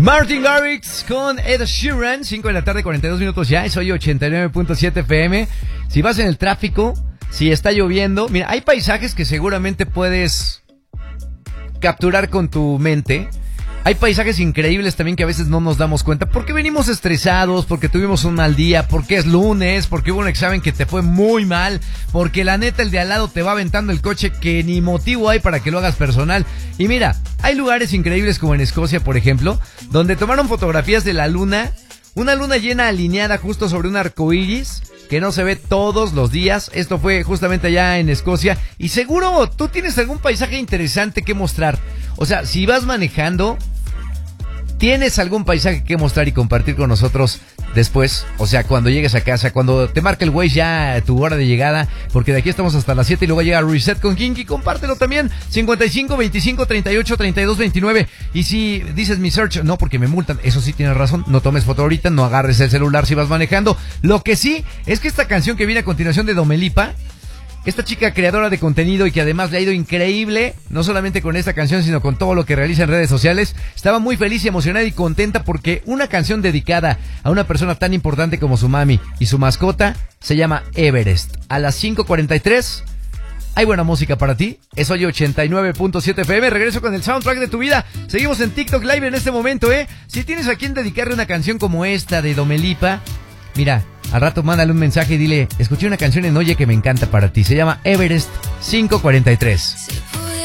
Martin Garrix con Ed Sheeran, 5 de la tarde, 42 minutos ya, soy 89.7 FM. Si vas en el tráfico, si está lloviendo, mira, hay paisajes que seguramente puedes capturar con tu mente. Hay paisajes increíbles también que a veces no nos damos cuenta porque venimos estresados, porque tuvimos un mal día, porque es lunes, porque hubo un examen que te fue muy mal, porque la neta el de al lado te va aventando el coche que ni motivo hay para que lo hagas personal. Y mira, hay lugares increíbles como en Escocia, por ejemplo, donde tomaron fotografías de la luna, una luna llena alineada justo sobre un arco iris que no se ve todos los días. Esto fue justamente allá en Escocia y seguro tú tienes algún paisaje interesante que mostrar. O sea, si vas manejando, ¿tienes algún paisaje que mostrar y compartir con nosotros después? O sea, cuando llegues a casa, cuando te marque el Waze ya tu hora de llegada, porque de aquí estamos hasta las 7 y luego llega Reset con Kinky, compártelo también, 55 25 38 32 29. Y si dices mi search, no, porque me multan, eso sí tienes razón, no tomes foto ahorita, no agarres el celular si vas manejando. Lo que sí es que esta canción que viene a continuación de Dua Lipa, esta chica creadora de contenido y que además le ha ido increíble, no solamente con esta canción, sino con todo lo que realiza en redes sociales, estaba muy feliz y emocionada y contenta porque una canción dedicada a una persona tan importante como su mami y su mascota se llama Everest. A las 5:43 hay buena música para ti. Es hoy 89.7 FM. Regreso con el soundtrack de tu vida. Seguimos en TikTok Live en este momento, Si tienes a quien dedicarle una canción como esta de Dua Lipa, mira, al rato mándale un mensaje y dile, escuché una canción en Oye que me encanta para ti. Se llama Everest 5:43.